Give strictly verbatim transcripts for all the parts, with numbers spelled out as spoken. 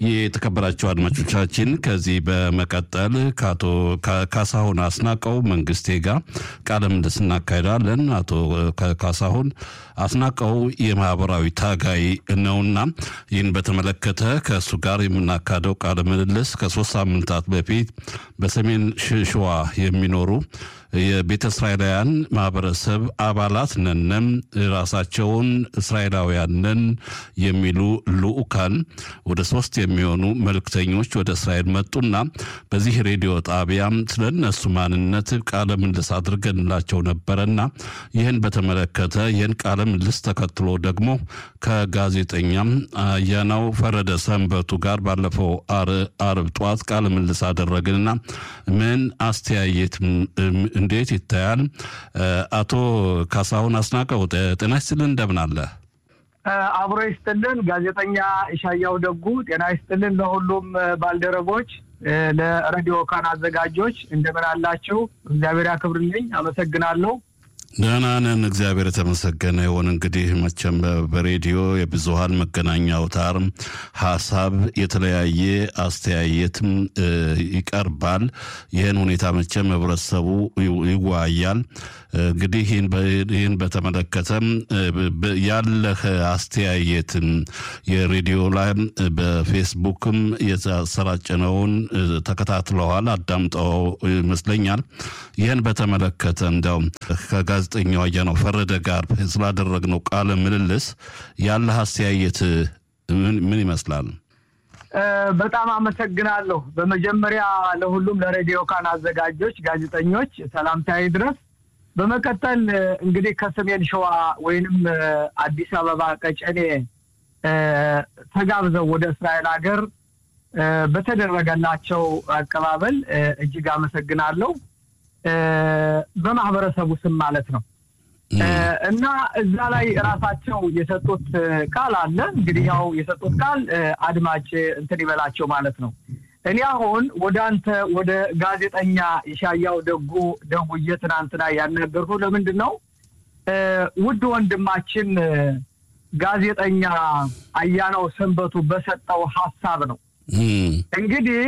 የተከበራችሁ አድማጮቻችን ከዚህ በመቀጠል ካቶ ካሳሁን አስናቀው መንግስቴ ጋር ቃለ ምልልስ እናካሄዳለን። አቶ ካሳሁን አስናቀው የማህበራዊ ታጋይ ነውና ይህን በተመለከተ ከእሱ ጋር የምናካሄደው ቃለ ምልልስ ከሶስት ሳምንታት በፊት በሰሜን ሸዋ የሚኖሩ የቤተ እስራኤላውያን ማህበረሰብ አባላት ነን ራሳቸውን እስራኤላውያን ነን የሚሉ ልኡካን ወደ ሶስት የሚሆኑ መልእክተኞች ወደ እስራኤል መጡና በዚህ ሬዲዮ ጣቢያም ስለነሱ ማንነት ቃለ ምልልስ አድርገንላቸው ነበርና ይህን በተመለከተ ይህን ቃለ ምልልስ ተከትሎ ደግሞ ከጋዜጠኛም ያናው ፈረደ ሰንበቱ ጋር ባለፈው አርብ ጧት ቃለ ምልልስ አደረግንና ምን አስተያየት እንዴት ይታያል? አቶ ካሳሁን አስናቀው ጤና ይስጥልን እንደምን አለ? አብሮ ይስጥልን ጋዜጠኛ ኢሻያው ደጉ ጤና ይስጥልን ለሁሉም ባልደረቦች ለሬዲዮ ካን አዘጋጆች እንደምን አላችሁ? እግዚአብሔር ያክብርልኝ አመሰግናለሁ። ደህና ነን እግዚአብሔር የተመሰገነ ይሁን። እንግዲህ መቼም በሬዲዮ የብዙሃን መገናኛ አውታር ሐሳብ የተለያየ አስተያየትም ይቀርባል። ይህን ሁኔታ መቼም ህብረተሰቡ ይወያያል። እንግዲህ ይህን በተመለከተም ያለህ አስተያየትን የሬዲዮ ላይ በፌስቡክም የተሰራጨነውን ተከታትለዋል አዳምጠው ይመስለኛል። ይህን በተመለከተ እንደው ከጋዜጠኛው ያናው ፈረደ ጋር ስላደረግነው ቃለ ምልልስ ያለህ አስተያየት ምን ምን ይመስላል? በጣም አመሰግናለሁ። በመጀመሪያ ለሁሉም ለሬዲዮ ካን አዘጋጆች ጋዜጠኞች ሰላምታዬ ድረስ። በመከተል እንግዲህ ከሰሜን ሸዋ ወይንም አዲስ አበባ ቀጨኔ ተጋብዘው ወደ እስራኤል ሀገር በተደረገላቸው አቀባበል እጅግ አመሰግናለሁ። በማህበረሰቡ ስም ማለት ነው። እና እዛ ላይ ራሳቸው የሰጡት ቃል አለ። እንግዲህ ያው የሰጡት ቃል አድማጭ እንትን ይበላቸው ማለት ነው። እኔ አሁን ወደ አንተ ወደ ጋዜጠኛ ኢሻያው ደጉ ደውዬ ትናንትና ያነገርኩ ለምንድን ነው ውድ ወንድማችን ጋዜጠኛ አያናው ሰንበቱ በሰጠው ሐሳብ ነው። እንግዲህ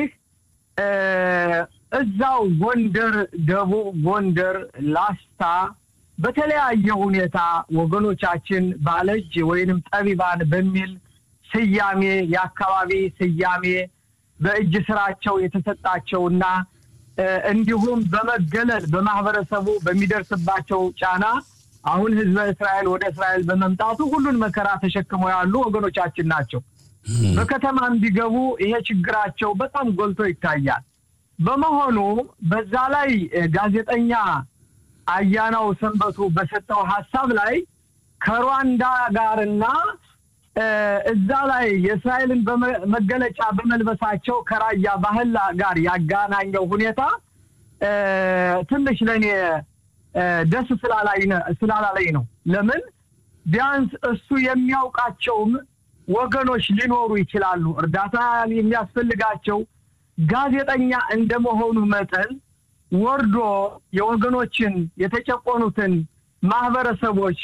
እዛው ጎንደር ደቡብ ጎንደር ላስታ በተለያየ ሁኔታ ወገኖቻችን ባለጅ ወይንም ጠቢባን በሚል ስያሜ ያካባቢ ስያሜ በእጅ ስራቸው የተሰጣቸውና እንዲሁም በመገለል በማህበረሰቡ በሚደርስባቸው ጫና አሁን ህዝበ እስራኤል ወደ እስራኤል በመምጣቱ ሁሉን መከራ ተሸክመው ያሉ ወገኖቻችን ናቸው። በከተማ እንዲገቡ ይሄ ችግራቸው በጣም ጎልቶ ይታያል። በመሆኑ በዛ ላይ ጋዜጠኛ አያናው ሰንበቱ በሰጠው ሐሳብ ላይ ከሩዋንዳ ጋርና እዛ ላይ የእስራኤልን በመገለጫ በመልበሳቸው ከራያ ባህል ጋር ያጋናኘው ሁኔታ ትንሽ ለኔ ደስ ስላላለኝ ነው። ለምን ቢያንስ እሱ የሚያውቃቸውም ወገኖች ሊኖሩ ይችላሉ እርዳታ የሚያስፈልጋቸው ጋዜጠኛ እንደመሆኑ መጠን ወርዶ የወገኖችን የተጨቆኑትን ማህበረሰቦች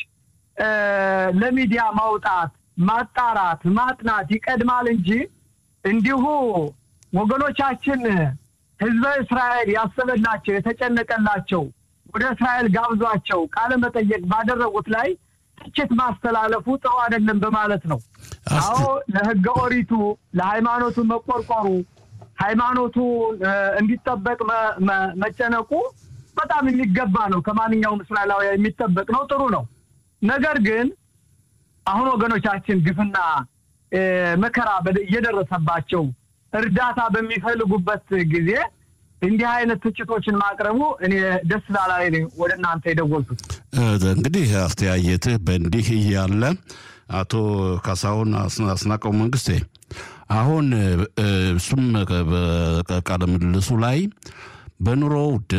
ለሚዲያ ማውጣት ማጣራት ማጥናት ይቀድማል እንጂ እንዲሁ ወገኖቻችን ህዝበ እስራኤል ያሰበላቸው የተጨነቀላቸው ወደ እስራኤል ጋብዟቸው ቃለ መጠየቅ ባደረጉት ላይ ትችት ማስተላለፉ ጥሩ አይደለም በማለት ነው። አዎ ለህገ ኦሪቱ ለሃይማኖቱ መቆርቆሩ ሃይማኖቱ እንዲጠበቅ መጨነቁ በጣም የሚገባ ነው። ከማንኛውም እስራኤላዊ የሚጠበቅ ነው፣ ጥሩ ነው። ነገር ግን አሁን ወገኖቻችን ግፍና መከራ እየደረሰባቸው እርዳታ በሚፈልጉበት ጊዜ እንዲህ አይነት ትችቶችን ማቅረቡ እኔ ደስ ስላላለኝ ወደ እናንተ የደወልኩት። እንግዲህ አስተያየትህ በእንዲህ ያለ አቶ ካሳሁን አስናቀው መንግስቴ አሁን እሱም ቃለ ምልልሱ ላይ በኑሮ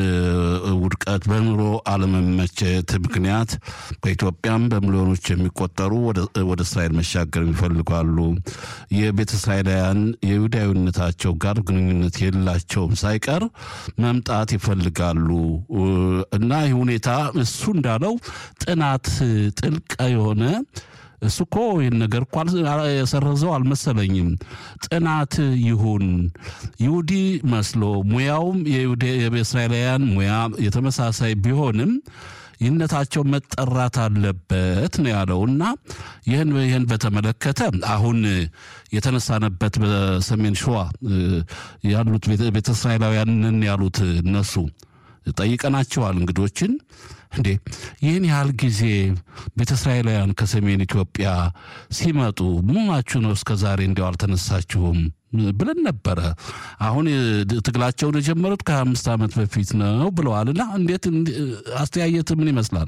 ውድቀት በኑሮ አለመመቸት ምክንያት በኢትዮጵያም በሚሊዮኖች የሚቆጠሩ ወደ እስራኤል መሻገር ይፈልጋሉ። የቤተ እስራኤላውያን የይሁዳዊነታቸው ጋር ግንኙነት የላቸውም ሳይቀር መምጣት ይፈልጋሉ እና ይህ ሁኔታ እሱ እንዳለው ጥናት ጥልቅ የሆነ እሱኮ ይሄን ነገር እንኳን የሰረዘው አልመሰለኝም ጥናት ይሁን ይሁዲ መስሎ ሙያውም የይሁዲ የእስራኤላውያን ሙያ የተመሳሳይ ቢሆንም ይነታቸው መጠራት አለበት ነው ያለውና ይሄን ይሄን በተመለከተ አሁን የተነሳነበት በሰሜን ሸዋ ያሉት ቤተ እስራኤላውያንን ያሉት እነሱ ጠይቀናቸዋል እንግዶችን እንዴ ይሄን ያህል ጊዜ ቤተ እስራኤላውያን ከሰሜን ኢትዮጵያ ሲመጡ ምናችሁ ነው እስከዛሬ እንዲያው አልተነሳችሁም ብለን ነበር አሁን ትግላቸውን የጀመሩት ከአምስት ዓመት በፊት ነው ብለዋልና እንዴት አስተያየት ምን ይመስላል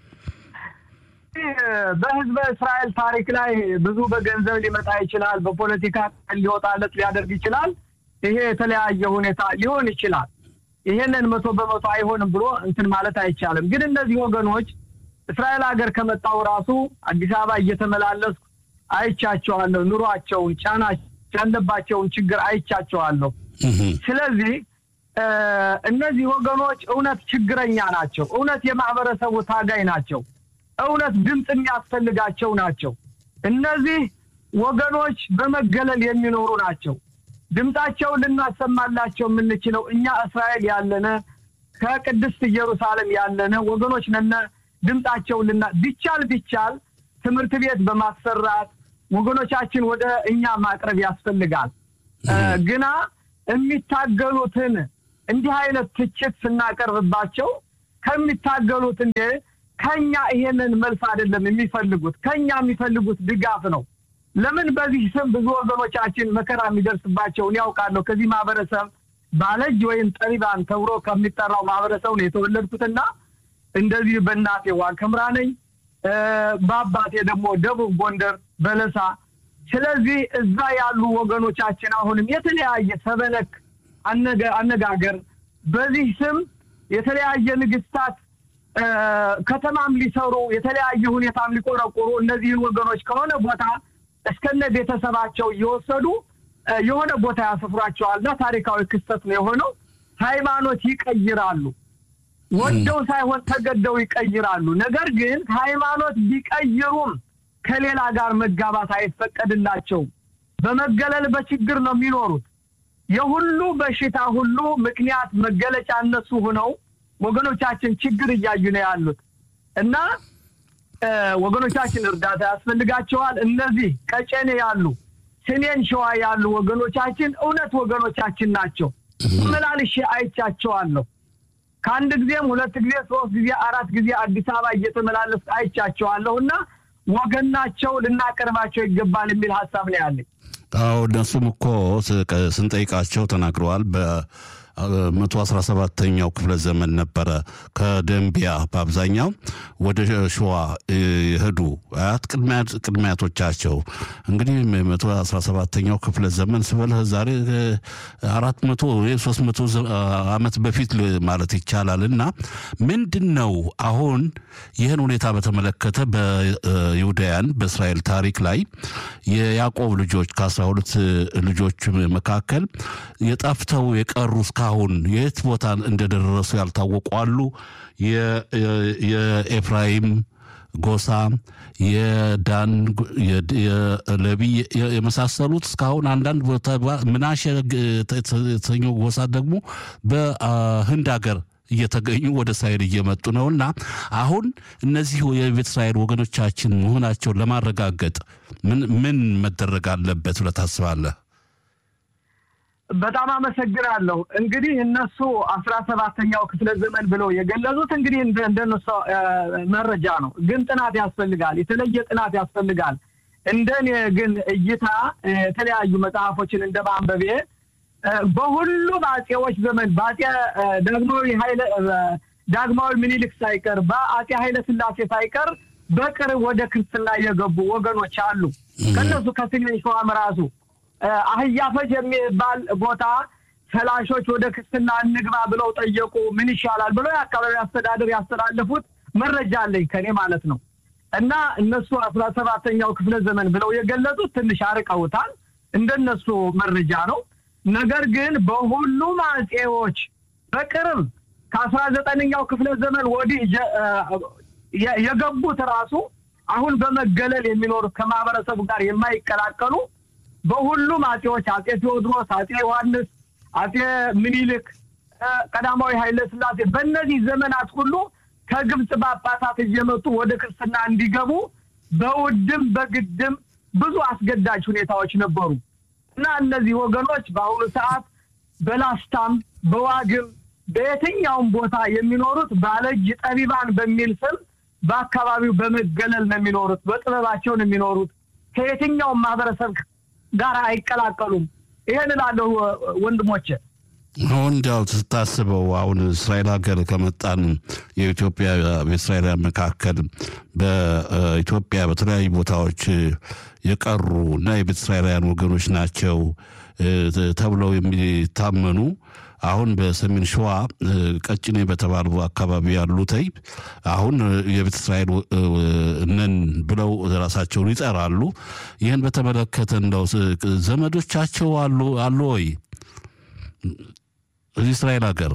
በህዝብ እስራኤል ታሪክ ላይ ብዙ በገንዘብ ሊመጣ ይችላል በፖለቲካ ሊወጣለት ሊያደርግ ይችላል ይሄ የተለያየ ሁኔታ ሊሆን ይችላል ይሄንን መቶ በመቶ አይሆንም ብሎ እንትን ማለት አይቻልም ግን እነዚህ ወገኖች እስራኤል ሀገር ከመጣው ራሱ አዲስ አበባ እየተመላለስኩ አይቻቸዋለሁ ኑሯቸውን ጫናቸው ያለባቸውን ችግር አይቻቸዋለሁ ስለዚህ እነዚህ ወገኖች እውነት ችግረኛ ናቸው እውነት የማህበረሰቡ ታጋይ ናቸው እውነት ድምጽ የሚያስፈልጋቸው ናቸው እነዚህ ወገኖች በመገለል የሚኖሩ ናቸው ድምጻቸው ልናሰማላቸው የምንችለው እኛ እስራኤል ያለነ ከቅድስት ኢየሩሳሌም ያለነ ወገኖች ነን ድምጻቸው ልና ቢቻል ቢቻል ትምህርት ቤት በማሰራት ወገኖቻችን ወደ እኛ ማቅረብ ያስፈልጋል ግና የሚታገሉትን እንዲህ አይነት ትችት ስናቀርብባቸው ከሚታገሉት እንደ ከኛ ይሄንን መልስ አይደለም የሚፈልጉት ከኛ የሚፈልጉት ድጋፍ ነው ለምን በዚህ ስም ብዙ ወገኖቻችን መከራ የሚደርስባቸው ያውቃለሁ ከዚህ ማህበረሰብ ባለጅ ወይም ጠሪባን ተብሮ ከሚጠራው ማህበረሰብ ነው የተወለድኩትና እንደዚህ በእናቴ ዋከምራ ነኝ ባባቴ ደግሞ ደቡብ ጎንደር በለሳ ስለዚህ እዛ ያሉ ወገኖቻችን አሁንም የተለያየ ሰበለክ አነጋገር በዚህ ስም የተለያየ ንግስታት ከተማም ሊሰሩ የተለያየ ሁኔታም ሊቆረቆሩ እነዚህ ወገኖች ከሆነ ቦታ እስከነ ቤተሰባቸው ይወሰዱ የሆነ ቦታ ያሰፍራቸዋልና ታሪካዊ ክስተት ነው የሆነው ሃይማኖት ይቀይራሉ ወደው ሳይሆን ተገደው ይቀይራሉ ነገር ግን ሃይማኖት ቢቀይሩም ከሌላ ጋር መጋባት አይፈቀድላቸው በመገለል በችግር ነው የሚኖሩት የሁሉ በሽታ ሁሉ ምክንያት መገለጫ እነሱ ሆነው ወገኖቻችን ችግር ያያዩ ነው ያሉት እና ወገኖቻችን እርዳታ ያስፈልጋቸዋል እነዚህ ቀጨኔ ያሉ ሰሜን ሸዋ ያሉ ወገኖቻችን እውነት ወገኖቻችን ናቸው መላልሽ አይቻቸዋለሁ ካንድ ጊዜም ሁለት ጊዜ ሶስት ጊዜ አራት ጊዜ አዲስ አበባ እየተመላለስ አይቻቸዋለሁና ወገናቸው ልናቀርባቸው ይገባል የሚል ሐሳብ ነው ያለኝ አው እነሱም እኮ ስንጠይቃቸው ተናግረዋል በ መቶ አስራ ሰባተኛው ክፍለ ዘመን ነበር ከደምቢያ በአብዛኛው ወደ ሸዋ ሄዱ አት ቅድሚያት ቅድሚያቶቻቸው እንግዲህ መቶ አስራ ሰባተኛው ክፍለ ዘመን ስበለ ዛሬ አራት መቶ ወይ ሶስት መቶ አመት በፊት ማለት ይቻላልና ምንድነው አሁን ይሄን ሁኔታ በተመለከተ በይሁዳያን በእስራኤል ታሪክ ላይ የያዕቆብ ልጆች ከአስራ ሁለት ልጆች መካከል የጣፍተው የቀሩ አሁን የት ቦታ እንደደረሱ ያልታወቁ አሉ የኤፍራይም ጎሳ የዳን የለቢ የመሳሰሉት እስካሁን አንዳንድ ቦታ ምናሸ የተሰኘው ጎሳ ደግሞ በህንድ ሀገር እየተገኙ ወደ እስራኤል እየመጡ ነውና አሁን እነዚህ የቤተ እስራኤል ወገኖቻችን መሆናቸው ለማረጋገጥ ምን ምን መደረግ አለበት ብለህ ታስባለህ በጣም አመሰግናለሁ እንግዲህ እነሱ አስራ ሰባተኛው ክፍለ ዘመን ብለው የገለጹት እንግዲህ እንደነሱ መረጃ ነው ግን ጥናት ያስፈልጋል የተለየ ጥናት ያስፈልጋል እንደኔ ግን እይታ የተለያዩ መጽሐፎችን እንደማንበቤ በሁሉ ባጤዎች ዘመን ባጤ ዳግማዊ ኃይለ ዳግማዊ ምኒልክ ሳይቀር ባጤ ኃይለ ሥላሴ ሳይቀር በቅርብ ወደ ክርስትና የገቡ ወገኖች አሉ ከነሱ ከሰሜን ሸዋ መራሱ አህያፈጅ የሚባል ቦታ ፈላሾች ወደ ክርስትና እንግባ ብለው ጠየቁ ምን ይሻላል ብለው ያካባቢ አስተዳደር ያስተላለፉት መረጃ አለኝ ከኔ ማለት ነው እና እነሱ አስራ ሰባተኛው ክፍለ ዘመን ብለው የገለጹት ትንሽ አርቀውታል እንደነሱ መረጃ ነው ነገር ግን በሁሉም አጼዎች በቅርብ ከ19ኛው ክፍለ ዘመን ወዲህ የገቡት ራሱ አሁን በመገለል የሚኖሩት ከማህበረሰቡ ጋር የማይቀላቀሉ በሁሉም አጼዎች አጼ ቴዎድሮስ አጼ ዮሐንስ አጼ ምኒልክ ቀዳማዊ ኃይለ ሥላሴ በእነዚህ ዘመናት ሁሉ ከግብጽ ጳጳሳት እየመጡ ወደ ክርስትና እንዲገቡ በውድም በግድም ብዙ አስገዳጅ ሁኔታዎች ነበሩ እና እነዚህ ወገኖች በአሁኑ ሰዓት በላስታም በዋግም በየትኛውም ቦታ የሚኖሩት ባለጅ ጠቢባን በሚል ስም በአካባቢው በመገለል ነው የሚኖሩት በጥበባቸው ነው የሚኖሩት ከየትኛውም ማህበረሰብ ጋር አይቀላቀሉም ይሄን ላለው ወንድሞቼ አሁን እንዳው ተታስበው አሁን እስራኤል ሀገር ከመጣን የኢትዮጵያ በእስራኤል መካከል በኢትዮጵያ በተለያዩ ቦታዎች የቀሩ እና የእስራኤላውያን ወገኖች ናቸው ተብለው የሚታመኑ አሁን በሰሜን ሸዋ ቀጭኔ በተባሉ አካባቢ ያሉት አሁን የእስራኤል ነን ብለው ራሳቸውን ይጠራሉ ይሄን በተመለከተ እንደው ዘመዶቻቸው አሉ አሉ ወይ እስራኤል ሀገር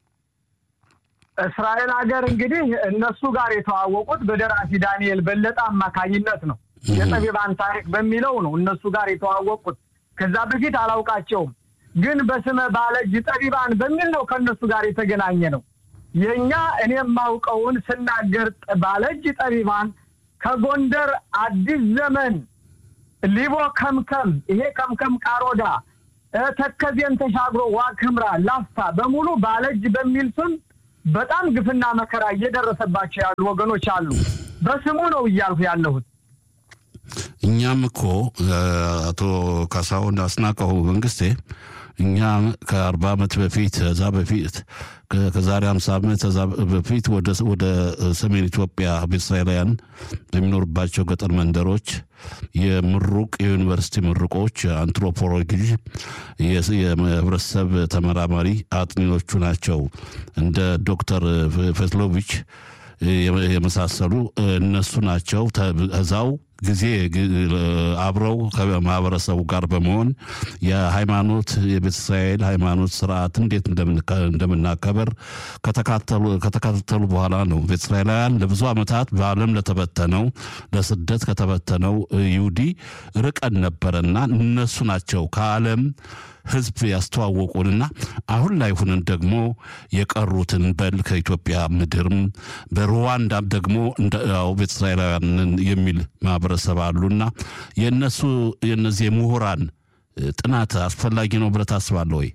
እስራኤል ሀገር እንግዲህ እነሱ ጋር የተዋወቁት በደራሲ ዳንኤል በለጠ አማካኝነት ነው የጠቢባን ታሪክ በሚለው ነው እነሱ ጋር የተዋወቁት ከዛ በፊት አላውቃቸውም ግን በስመ ባለጅ ጠቢባን በሚል ነው ከነሱ ጋር የተገናኘ ነው የኛ እኔም ማውቀውን ስናገር ባለጅ ጠቢባን ከጎንደር አዲስ ዘመን ሊቦ ከምከም ይሄ ከምከም ቃሮዳ ተከዜን ተሻግሮ ዋክምራ ላስታ በሙሉ ባለጅ በሚል ስም በጣም ግፍና መከራ እየደረሰባቸው ያሉ ወገኖች አሉ በስሙ ነው ይያልኩ ያለሁት እኛም እኮ አቶ ካሳሁን አስናቀው መንግስቴ እኛ ከአርባ ዓመት በፊት እዛ በፊት ከዛሬ ሃምሳ ዓመት እዛ በፊት ወደ ወደ ሰሜን ኢትዮጵያ በእስራኤላውያን በሚኖርባቸው ገጠር መንደሮች የምሩቅ የዩኒቨርሲቲ ምሩቆች አንትሮፖሎጂ የህብረተሰብ ተመራማሪ አጥኚዎቹ ናቸው እንደ ዶክተር ፌትሎቪች የመሳሰሉ እነሱ ናቸው እዛው ጊዜ አብረው ከማህበረሰቡ ጋር በመሆን የሃይማኖት የእስራኤል ሃይማኖት ስርዓት እንዴት እንደምናከበር ከተካተሉ ከተካተሉ በኋላ ነው እስራኤላውያን ለብዙ አመታት በአለም ለተበተነው ለስደት ከተበተነው ይሁዲ ርቀን ነበርና እነሱ ናቸው ከዓለም ህዝብ ያስተዋወቁንና አሁን ላይ ሆነን ደግሞ የቀሩትን በል ከኢትዮጵያ ምድርም በሩዋንዳ ደግሞ እንደው እስራኤላውያን የሚል ማህበረሰብ አሉና የነሱ የነዚህ ምሁራን ጥናት አስፈላጊ ነው ብለህ ታስባለህ ወይ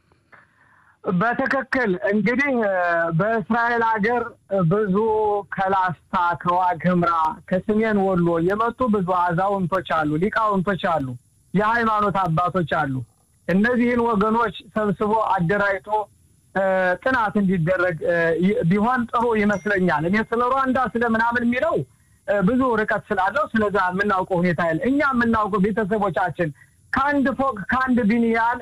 በተከክል እንግዲህ በእስራኤል ሀገር ብዙ ከላስታ ከዋግምራ ከሰሜን ወሎ የመጡ ብዙ አዛውንቶች አሉ ሊቃውንቶች አሉ የሃይማኖት አባቶች አሉ እነዚህን ወገኖች ሰብስቦ አደራይቶ ጥናት እንዲደረግ ቢሆን ጥሩ ይመስለኛል እኔ ስለ ሩዋንዳ ስለምናምን የሚለው ብዙ ርቀት ስላለው ስለዛ ምናውቀው ሁኔታ ያለ እኛ ምናውቀው ቤተሰቦቻችን ካንድ ፎቅ ካንድ ቢኒያን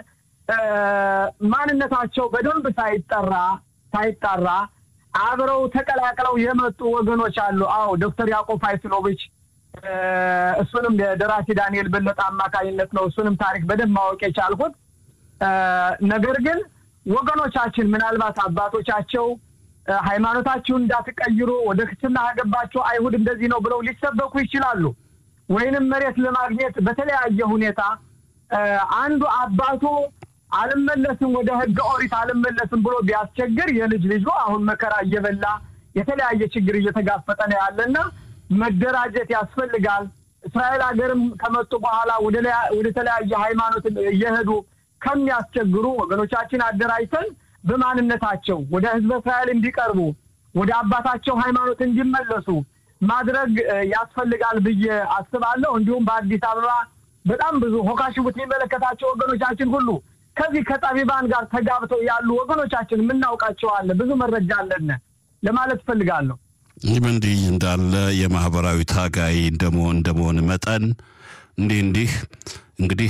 ማንነታቸው በደንብ ሳይጠራ ሳይጣራ አብረው ተቀላቅለው የመጡ ወገኖች አሉ አው ዶክተር ያዕቆብ ፋይስሎቪች እሱንም ደራሲ ዳንኤል በለጠ አማካኝነት ነው እሱንም ታሪክ በደንብ ማወቅ የቻልኩት ነገር ግን ወገኖቻችን ምናልባት አባቶቻቸው ሃይማኖታቸውን እንዳትቀይሩ ወደ ክርስትና ያገባቸው አይሁድ እንደዚህ ነው ብለው ሊሰበኩ ይችላሉ ወይንም መሬት ለማግኘት በተለያየ ሁኔታ አንዱ አባቱ አልመለስም ወደ ህገ ኦሪት አልመለስም ብሎ ቢያስቸግር የልጅ ልጅ አሁን መከራ እየበላ የተለያየ ችግር እየተጋፈጠ ነው ያለና መደራጀት ያስፈልጋል እስራኤል ሀገርም ከመጡ በኋላ ወደ ወደ ተለያየ ሃይማኖት እየሄዱ ከሚያስቸግሩ ወገኖቻችን አደራጅተን በማንነታቸው ወደ ህዝብ እስራኤል እንዲቀርቡ ወደ አባታቸው ሃይማኖት እንዲመለሱ ማድረግ ያስፈልጋል ብዬ አስባለሁ እንዲሁም በአዲስ አበባ በጣም ብዙ ሆካሽቡት የሚመለከታቸው ወገኖቻችን ሁሉ ከዚህ ከጠቢባን ጋር ተጋብተው ያሉ ወገኖቻችን ምናውቃቸው አለ ብዙ መረጃ አለን ለማለት ፈልጋለሁ እንዲህ እንዳለ የማህበራዊ ታጋይ እንደመሆን እንደመሆን መጠን እንዲህ እንዲህ እንግዲህ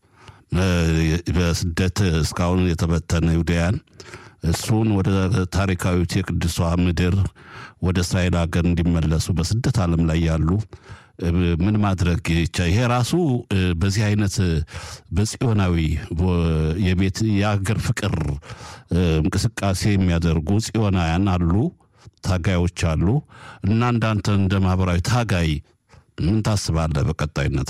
በስደት እስካሁን የተበተነ ይሁዳያን እሱን ወደ ታሪካዊ የቅድስቷ ምድር ወደ እስራኤል ሀገር እንዲመለሱ በስደት ዓለም ላይ ያሉ ምን ማድረግ ይቻላል ይሄ ራሱ በዚህ አይነት በጽዮናዊ የቤት የሀገር ፍቅር እንቅስቃሴ የሚያደርጉ ጽዮናውያን አሉ ታጋዮች አሉ እና እንዳንተ እንደ ማህበራዊ ታጋይ ምን ታስባለህ በቀጣይነት?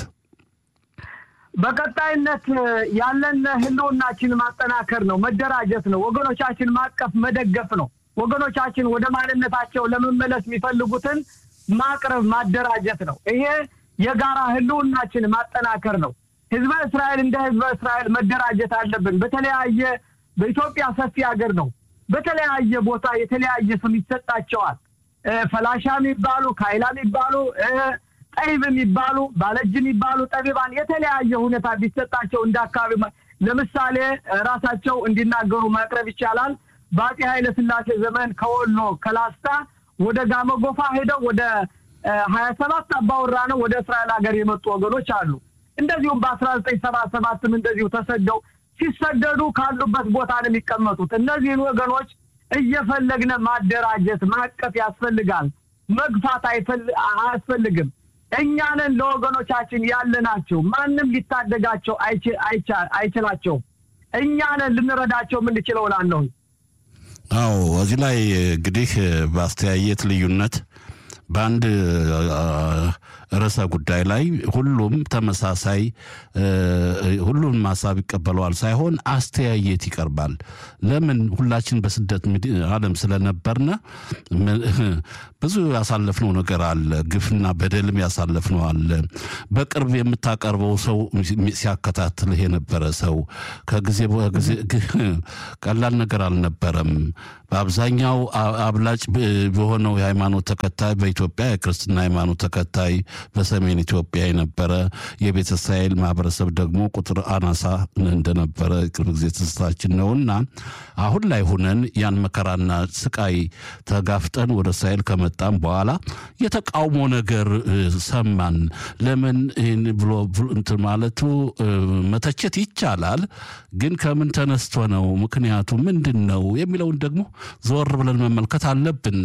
በቀጣይነት ያለን ህልውናችን ማጠናከር ነው፣ መደራጀት ነው፣ ወገኖቻችን ማቀፍ መደገፍ ነው። ወገኖቻችን ወደ ማንነታቸው ለመመለስ የሚፈልጉትን ማቅረብ ማደራጀት ነው። ይሄ የጋራ ህልውናችን ማጠናከር ነው። ህዝበ እስራኤል እንደ ህዝበ እስራኤል መደራጀት አለብን። በተለያየ በኢትዮጵያ ሰፊ ሀገር ነው። በተለያየ ቦታ የተለያየ ስም ይሰጣቸዋል። ፈላሻ የሚባሉ፣ ካይላ የሚባሉ፣ ጠይብ የሚባሉ፣ ባለጅ የሚባሉ ጠቢባን የተለያየ ሁኔታ ቢሰጣቸው እንዳካባቢ ለምሳሌ ራሳቸው እንዲናገሩ ማቅረብ ይቻላል። በአፄ ኃይለ ሥላሴ ዘመን ከወሎ ከላስታ ወደ ጋሞ ጎፋ ሄደው ወደ ሀያ ሰባት አባወራ ነው ወደ እስራኤል ሀገር የመጡ ወገኖች አሉ። እንደዚሁም በ1977ም እንደዚሁ ተሰደው ሲሰደዱ ካሉበት ቦታ ነው የሚቀመጡት። እነዚህን ወገኖች እየፈለግነ ማደራጀት ማቀፍ ያስፈልጋል። መግፋት አያስፈልግም። እኛንን ለወገኖቻችን ያለናቸው ማንም ሊታደጋቸው አይችላቸው። እኛንን ልንረዳቸው ምን ይችላል እላለሁ። አዎ እዚህ ላይ እንግዲህ በአስተያየት ልዩነት በአንድ ርዕሰ ጉዳይ ላይ ሁሉም ተመሳሳይ ሁሉም ሐሳብ ይቀበለዋል ሳይሆን አስተያየት ይቀርባል። ለምን ሁላችን በስደት ዓለም ስለነበርና ብዙ ያሳለፍነው ነገር አለ፣ ግፍና በደልም ያሳለፍነው አለ። በቅርብ የምታቀርበው ሰው ሲያከታትልህ የነበረ ሰው ከጊዜ በጊዜ ቀላል ነገር አልነበረም። በአብዛኛው አብላጭ በሆነው የሃይማኖት ተከታይ በኢትዮጵያ የክርስትና ሃይማኖት ተከታይ በሰሜን ኢትዮጵያ የነበረ የቤተ እስራኤል ማህበረሰብ ደግሞ ቁጥር አናሳ እንደነበረ ቅርብ ጊዜ ትዝታችን ነውና አሁን ላይ ሆነን ያን መከራና ስቃይ ተጋፍጠን ወደ እስራኤል ከመጣን በኋላ የተቃውሞ ነገር ሰማን። ለምን ይህን ብሎ እንትን ማለቱ መተቸት ይቻላል፣ ግን ከምን ተነስቶ ነው ምክንያቱ ምንድነው የሚለውን ደግሞ ዞር ብለን መመልከት አለብን።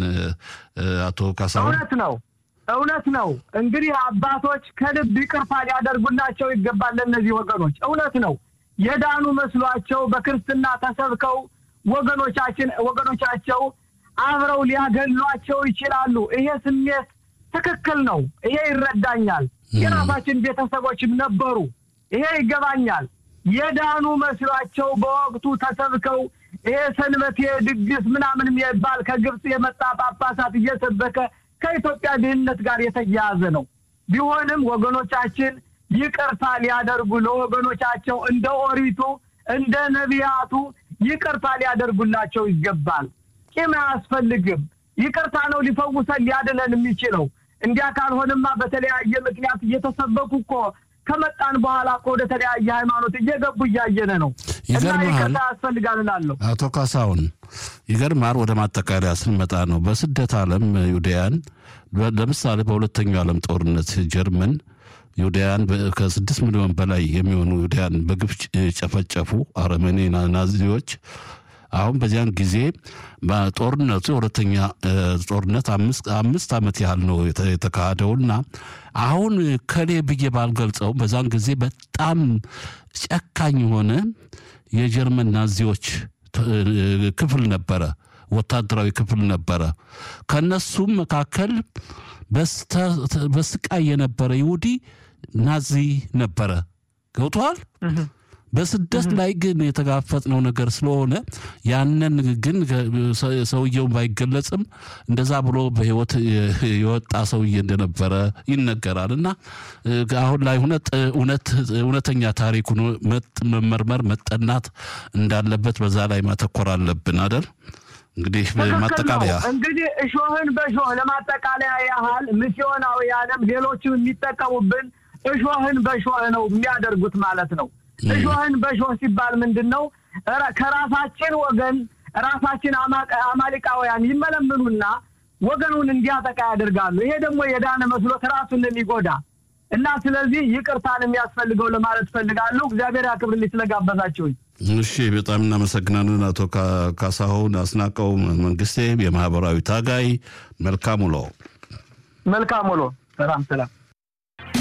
አቶ ካሳሁን እውነት ነው እውነት ነው። እንግዲህ አባቶች ከልብ ይቅርታ ሊያደርጉላቸው ይገባል ለነዚህ ወገኖች። እውነት ነው። የዳኑ መስሏቸው በክርስትና ተሰብከው ወገኖቻችን ወገኖቻቸው አብረው ሊያገሏቸው ይችላሉ። ይሄ ስሜት ትክክል ነው። ይሄ ይረዳኛል። የራሳችን ቤተሰቦችም ነበሩ። ይሄ ይገባኛል። የዳኑ መስሏቸው በወቅቱ ተሰብከው ይሄ ሰንበቴ ድግስ ምናምን የሚባል ከግብጽ የመጣ ጳጳሳት እየሰበከ ከኢትዮጵያ ድህነት ጋር የተያያዘ ነው። ቢሆንም ወገኖቻችን ይቅርታ ሊያደርጉ ለወገኖቻቸው እንደ ኦሪቱ እንደ ነቢያቱ ይቅርታ ሊያደርጉላቸው ይገባል። ቂም አያስፈልግም። ይቅርታ ነው ሊፈውሰን ሊያድነን የሚችለው። እንዲያ ካልሆነማ በተለያየ ምክንያት እየተሰበኩ እኮ ከመጣን በኋላ እኮ ወደ ተለያየ ሃይማኖት እየገቡ እያየነ ነው። ይገርማል ያስፈልጋልላለሁ። አቶ ካሳሁን ይገርማል። ወደ ማጠቃለያ ስንመጣ ነው በስደት ዓለም ይሁዳያን ለምሳሌ በሁለተኛው ዓለም ጦርነት ጀርመን ይሁዳያን ከስድስት ሚሊዮን በላይ የሚሆኑ ይሁዳያን በግፍ ጨፈጨፉ አረመኔ ናዚዎች። አሁን በዚያን ጊዜ በጦርነቱ ሁለተኛ ጦርነት አምስት አምስት ዓመት ያህል ነው የተካሄደውና አሁን ከሌ ብዬ ባልገልጸው በዛን ጊዜ በጣም ጨካኝ ሆነ የጀርመን ናዚዎች ክፍል ነበረ፣ ወታደራዊ ክፍል ነበረ። ከነሱም መካከል በስቃይ የነበረ ይሁዲ ናዚ ነበረ። ገብቷል። በስደት ላይ ግን የተጋፈጥነው ነገር ስለሆነ ያንን ግን ሰውየው ባይገለጽም እንደዛ ብሎ በህይወት የወጣ ሰውዬ እንደነበረ ይነገራልና አሁን ላይ እውነት እውነት እውነተኛ ታሪኩን መመርመር መጠናት እንዳለበት በዛ ላይ ማተኮር አለብን አይደል? እንግዲህ ማጠቃለያ እንግዲህ እሾህን በሾህ ለማጠቃለያ ያህል ሚስዮናውያንም ሌሎችም የሚጠቀሙብን እሾህን በሾህ ነው የሚያደርጉት ማለት ነው። እሾህን በሾህ ሲባል ምንድነው? ከራሳችን ወገን ራሳችን አማሊቃውያን ይመለምሉና ወገኑን እንዲያጠቃ ያደርጋሉ። ይሄ ደግሞ የዳነ መስሎት ራሱን የሚጎዳ እና ስለዚህ ይቅርታን የሚያስፈልገው ለማለት ፈልጋለሁ። እግዚአብሔር ያክብርልኝ ስለጋበዛችሁኝ። እሺ በጣም እናመሰግናለን አቶ ካሳሁን አስናቀው መንግስቴ የማህበራዊ ታጋይ። መልካም ውሎ። መልካም ውሎ። ሰላም ሰላም።